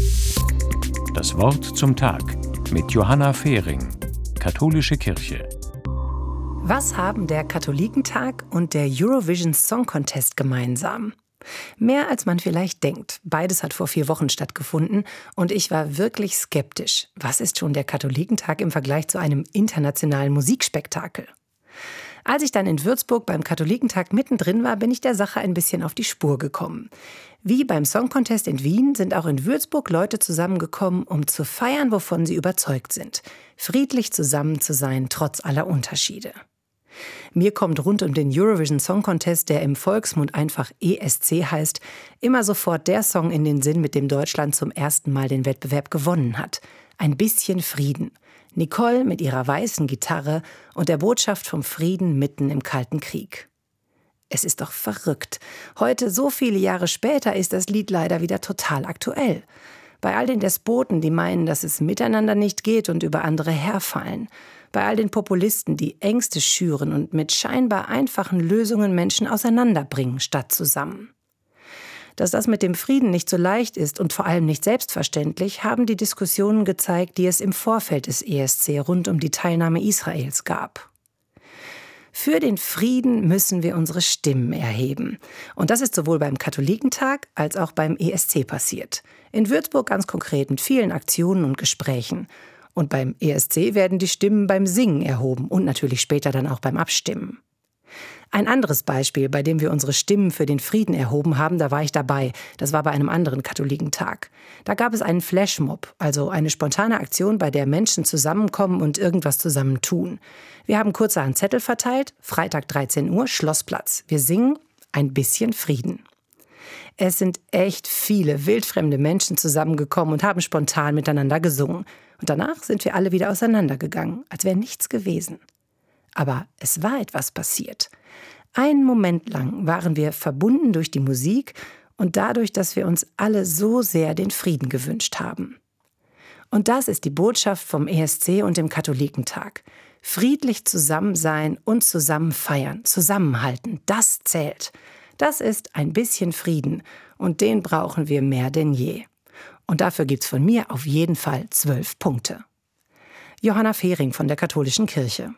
Das Wort zum Tag mit Johanna Fehring, Katholische Kirche. Was haben der Katholikentag und der Eurovision Song Contest gemeinsam? Mehr als man vielleicht denkt. Beides hat vor 4 Wochen stattgefunden und ich war wirklich skeptisch. Was ist schon der Katholikentag im Vergleich zu einem internationalen Musikspektakel? Als ich dann in Würzburg beim Katholikentag mittendrin war, bin ich der Sache ein bisschen auf die Spur gekommen. Wie beim Song Contest in Wien sind auch in Würzburg Leute zusammengekommen, um zu feiern, wovon sie überzeugt sind. Friedlich zusammen zu sein, trotz aller Unterschiede. Mir kommt rund um den Eurovision Song Contest, der im Volksmund einfach ESC heißt, immer sofort der Song in den Sinn, mit dem Deutschland zum ersten Mal den Wettbewerb gewonnen hat. Ein bisschen Frieden. Nicole mit ihrer weißen Gitarre und der Botschaft vom Frieden mitten im Kalten Krieg. Es ist doch verrückt. Heute, so viele Jahre später, ist das Lied leider wieder total aktuell. Bei all den Despoten, die meinen, dass es miteinander nicht geht und über andere herfallen. Bei all den Populisten, die Ängste schüren und mit scheinbar einfachen Lösungen Menschen auseinanderbringen, statt zusammen. Dass das mit dem Frieden nicht so leicht ist und vor allem nicht selbstverständlich, haben die Diskussionen gezeigt, die es im Vorfeld des ESC rund um die Teilnahme Israels gab. Für den Frieden müssen wir unsere Stimmen erheben. Und das ist sowohl beim Katholikentag als auch beim ESC passiert. In Würzburg ganz konkret mit vielen Aktionen und Gesprächen. Und beim ESC werden die Stimmen beim Singen erhoben und natürlich später dann auch beim Abstimmen. Ein anderes Beispiel, bei dem wir unsere Stimmen für den Frieden erhoben haben, da war ich dabei. Das war bei einem anderen Katholikentag. Da gab es einen Flashmob, also eine spontane Aktion, bei der Menschen zusammenkommen und irgendwas zusammen tun. Wir haben kurzerhand Zettel verteilt, Freitag 13 Uhr, Schlossplatz. Wir singen ein bisschen Frieden. Es sind echt viele wildfremde Menschen zusammengekommen und haben spontan miteinander gesungen. Und danach sind wir alle wieder auseinandergegangen, als wäre nichts gewesen. Aber es war etwas passiert. Einen Moment lang waren wir verbunden durch die Musik und dadurch, dass wir uns alle so sehr den Frieden gewünscht haben. Und das ist die Botschaft vom ESC und dem Katholikentag. Friedlich zusammen sein und zusammen feiern, zusammenhalten, das zählt. Das ist ein bisschen Frieden und den brauchen wir mehr denn je. Und dafür gibt's von mir auf jeden Fall 12 Punkte. Johanna Fehring von der Katholischen Kirche.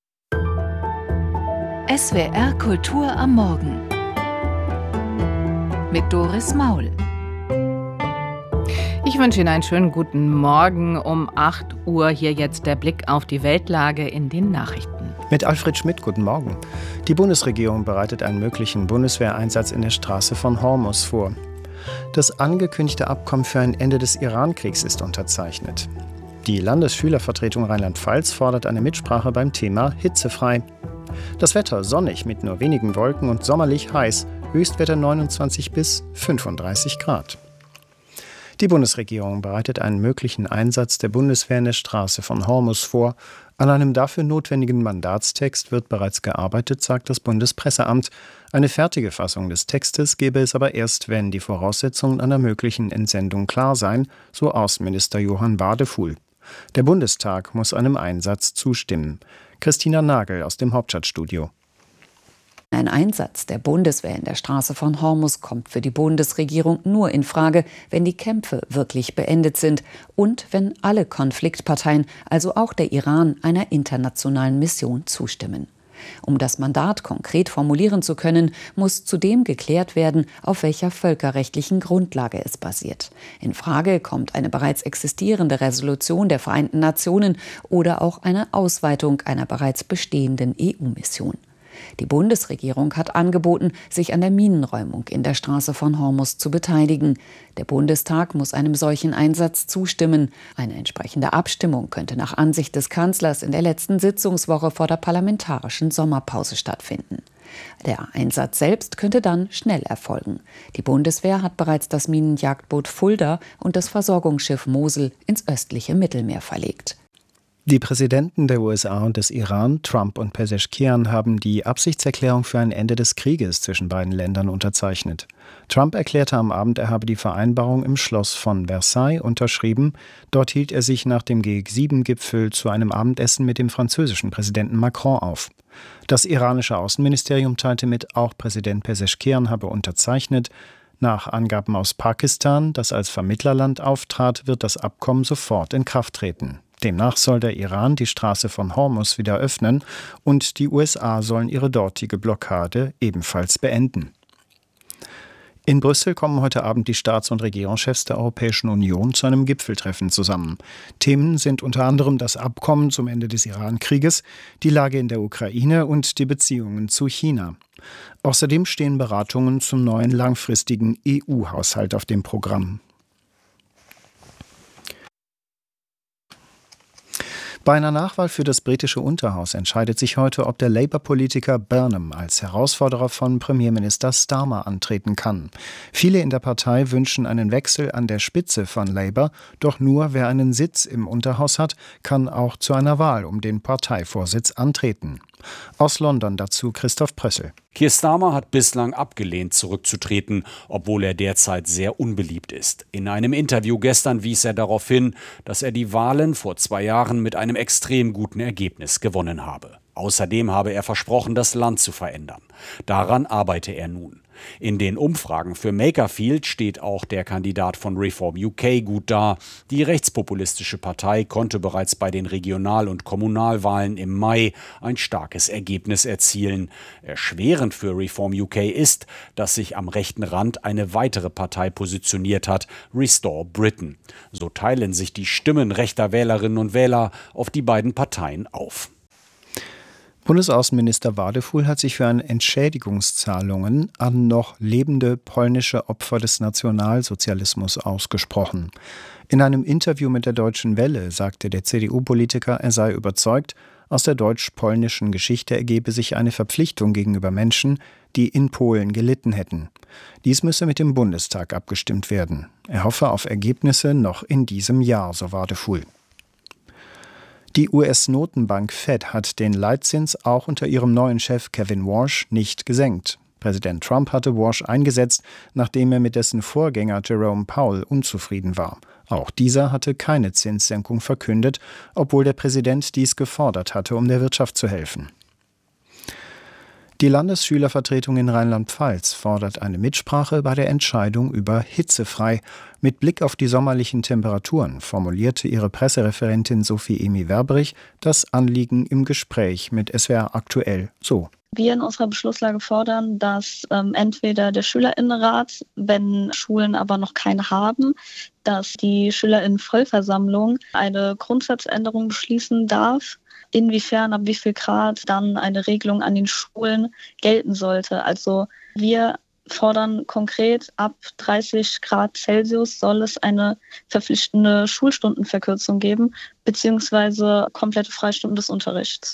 SWR Kultur am Morgen mit Doris Maul. Ich wünsche Ihnen einen schönen guten Morgen. Um 8 Uhr hier jetzt der Blick auf die Weltlage in den Nachrichten. Mit Alfred Schmidt, guten Morgen. Die Bundesregierung bereitet einen möglichen Bundeswehreinsatz in der Straße von Hormuz vor. Das angekündigte Abkommen für ein Ende des Iran-Kriegs ist unterzeichnet. Die Landesschülervertretung Rheinland-Pfalz fordert eine Mitsprache beim Thema hitzefrei. Das Wetter sonnig mit nur wenigen Wolken und sommerlich heiß, Höchstwetter 29 bis 35 Grad. Die Bundesregierung bereitet einen möglichen Einsatz der Bundeswehr in der Straße von Hormuz vor. An einem dafür notwendigen Mandatstext wird bereits gearbeitet, sagt das Bundespresseamt. Eine fertige Fassung des Textes gäbe es aber erst, wenn die Voraussetzungen einer möglichen Entsendung klar seien, so Außenminister Johann Wadefuhl. Der Bundestag muss einem Einsatz zustimmen. Christina Nagel aus dem Hauptstadtstudio. Ein Einsatz der Bundeswehr in der Straße von Hormuz kommt für die Bundesregierung nur in Frage, wenn die Kämpfe wirklich beendet sind und wenn alle Konfliktparteien, also auch der Iran, einer internationalen Mission zustimmen. Um das Mandat konkret formulieren zu können, muss zudem geklärt werden, auf welcher völkerrechtlichen Grundlage es basiert. In Frage kommt eine bereits existierende Resolution der Vereinten Nationen oder auch eine Ausweitung einer bereits bestehenden EU-Mission. Die Bundesregierung hat angeboten, sich an der Minenräumung in der Straße von Hormuz zu beteiligen. Der Bundestag muss einem solchen Einsatz zustimmen. Eine entsprechende Abstimmung könnte nach Ansicht des Kanzlers in der letzten Sitzungswoche vor der parlamentarischen Sommerpause stattfinden. Der Einsatz selbst könnte dann schnell erfolgen. Die Bundeswehr hat bereits das Minenjagdboot Fulda und das Versorgungsschiff Mosel ins östliche Mittelmeer verlegt. Die Präsidenten der USA und des Iran, Trump und Pezeshkian, haben die Absichtserklärung für ein Ende des Krieges zwischen beiden Ländern unterzeichnet. Trump erklärte am Abend, er habe die Vereinbarung im Schloss von Versailles unterschrieben. Dort hielt er sich nach dem G7-Gipfel zu einem Abendessen mit dem französischen Präsidenten Macron auf. Das iranische Außenministerium teilte mit, auch Präsident Pezeshkian habe unterzeichnet. Nach Angaben aus Pakistan, das als Vermittlerland auftrat, wird das Abkommen sofort in Kraft treten. Demnach soll der Iran die Straße von Hormuz wieder öffnen und die USA sollen ihre dortige Blockade ebenfalls beenden. In Brüssel kommen heute Abend die Staats- und Regierungschefs der Europäischen Union zu einem Gipfeltreffen zusammen. Themen sind unter anderem das Abkommen zum Ende des Iran-Krieges, die Lage in der Ukraine und die Beziehungen zu China. Außerdem stehen Beratungen zum neuen langfristigen EU-Haushalt auf dem Programm. Bei einer Nachwahl für das britische Unterhaus entscheidet sich heute, ob der Labour-Politiker Burnham als Herausforderer von Premierminister Starmer antreten kann. Viele in der Partei wünschen einen Wechsel an der Spitze von Labour, doch nur wer einen Sitz im Unterhaus hat, kann auch zu einer Wahl um den Parteivorsitz antreten. Aus London dazu Christoph Prössel. Keir Starmer hat bislang abgelehnt, zurückzutreten, obwohl er derzeit sehr unbeliebt ist. In einem Interview gestern wies er darauf hin, dass er die Wahlen vor 2 Jahren mit einem extrem guten Ergebnis gewonnen habe. Außerdem habe er versprochen, das Land zu verändern. Daran arbeite er nun. In den Umfragen für Makerfield steht auch der Kandidat von Reform UK gut da. Die rechtspopulistische Partei konnte bereits bei den Regional- und Kommunalwahlen im Mai ein starkes Ergebnis erzielen. Erschwerend für Reform UK ist, dass sich am rechten Rand eine weitere Partei positioniert hat, Restore Britain. So teilen sich die Stimmen rechter Wählerinnen und Wähler auf die beiden Parteien auf. Bundesaußenminister Wadefuhl hat sich für eine Entschädigungszahlungen an noch lebende polnische Opfer des Nationalsozialismus ausgesprochen. In einem Interview mit der Deutschen Welle sagte der CDU-Politiker, er sei überzeugt, aus der deutsch-polnischen Geschichte ergebe sich eine Verpflichtung gegenüber Menschen, die in Polen gelitten hätten. Dies müsse mit dem Bundestag abgestimmt werden. Er hoffe auf Ergebnisse noch in diesem Jahr, so Wadefuhl. Die US-Notenbank Fed hat den Leitzins auch unter ihrem neuen Chef Kevin Warsh nicht gesenkt. Präsident Trump hatte Warsh eingesetzt, nachdem er mit dessen Vorgänger Jerome Powell unzufrieden war. Auch dieser hatte keine Zinssenkung verkündet, obwohl der Präsident dies gefordert hatte, um der Wirtschaft zu helfen. Die Landesschülervertretung in Rheinland-Pfalz fordert eine Mitsprache bei der Entscheidung über hitzefrei. Mit Blick auf die sommerlichen Temperaturen formulierte ihre Pressereferentin Sophie Emi-Werbrich das Anliegen im Gespräch mit SWR aktuell so. Wir in unserer Beschlusslage fordern, dass entweder der Schülerinnenrat, wenn Schulen aber noch keine haben, dass die Schülerinnenvollversammlung eine Grundsatzänderung beschließen darf, inwiefern, ab wie viel Grad dann eine Regelung an den Schulen gelten sollte. Also wir fordern konkret, ab 30 Grad Celsius soll es eine verpflichtende Schulstundenverkürzung geben, beziehungsweise komplette Freistunden des Unterrichts.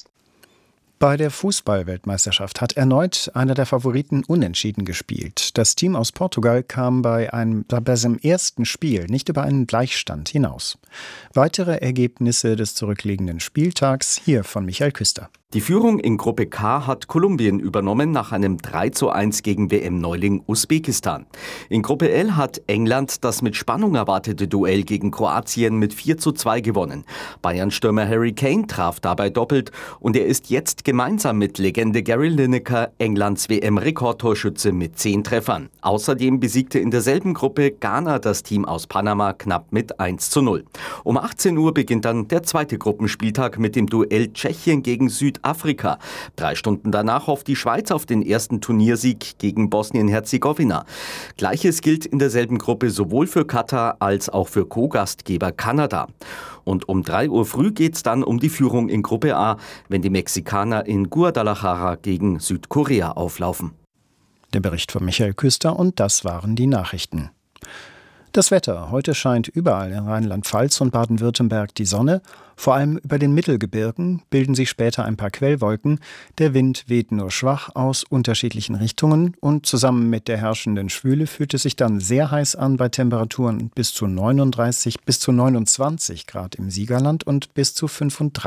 Bei der Fußball-Weltmeisterschaft hat erneut einer der Favoriten unentschieden gespielt. Das Team aus Portugal kam bei seinem ersten Spiel nicht über einen Gleichstand hinaus. Weitere Ergebnisse des zurückliegenden Spieltags hier von Michael Küster. Die Führung in Gruppe K hat Kolumbien übernommen nach einem 3:1 gegen WM-Neuling Usbekistan. In Gruppe L hat England das mit Spannung erwartete Duell gegen Kroatien mit 4:2 gewonnen. Bayern-Stürmer Harry Kane traf dabei doppelt und er ist jetzt gemeinsam mit Legende Gary Lineker Englands WM-Rekordtorschütze mit 10 Treffern. Außerdem besiegte in derselben Gruppe Ghana das Team aus Panama knapp mit 1:0. Um 18 Uhr beginnt dann der zweite Gruppenspieltag mit dem Duell Tschechien gegen Südafrika. 3 Stunden danach hofft die Schweiz auf den ersten Turniersieg gegen Bosnien-Herzegowina. Gleiches gilt in derselben Gruppe sowohl für Katar als auch für Co-Gastgeber Kanada. Und um 3 Uhr früh geht's dann um die Führung in Gruppe A, wenn die Mexikaner in Guadalajara gegen Südkorea auflaufen. Der Bericht von Michael Küster und das waren die Nachrichten. Das Wetter. Heute scheint überall in Rheinland-Pfalz und Baden-Württemberg die Sonne. Vor allem über den Mittelgebirgen bilden sich später ein paar Quellwolken. Der Wind weht nur schwach aus unterschiedlichen Richtungen und zusammen mit der herrschenden Schwüle fühlt es sich dann sehr heiß an bei Temperaturen bis zu 39 bis zu 29 Grad im Siegerland und bis zu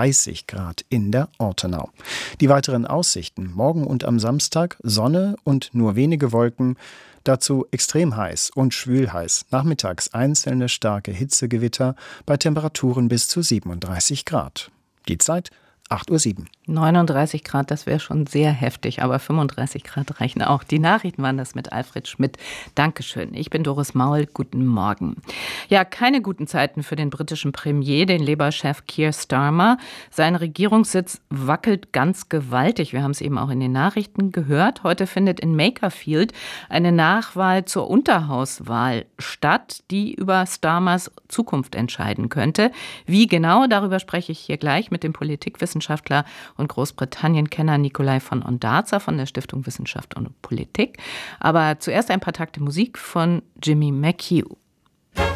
35 Grad in der Ortenau. Die weiteren Aussichten: morgen und am Samstag Sonne und nur wenige Wolken. Dazu extrem heiß und schwül heiß. Nachmittags einzelne starke Hitzegewitter bei Temperaturen bis zu 37 Grad. Die Zeit 8:07 Uhr. 39 Grad, das wäre schon sehr heftig, aber 35 Grad reichen auch. Die Nachrichten waren das mit Alfred Schmidt. Dankeschön. Ich bin Doris Maul. Guten Morgen. Ja, keine guten Zeiten für den britischen Premier, den Labour-Chef Keir Starmer. Sein Regierungssitz wackelt ganz gewaltig. Wir haben es eben auch in den Nachrichten gehört. Heute findet in Makerfield eine Nachwahl zur Unterhauswahl statt, die über Starmers Zukunft entscheiden könnte. Wie genau, darüber spreche ich hier gleich mit dem Politikwissenschaftler und Großbritannien-Kenner Nikolai von Ondarza von der Stiftung Wissenschaft und Politik. Aber zuerst ein paar Takte Musik von Jimmy McHugh.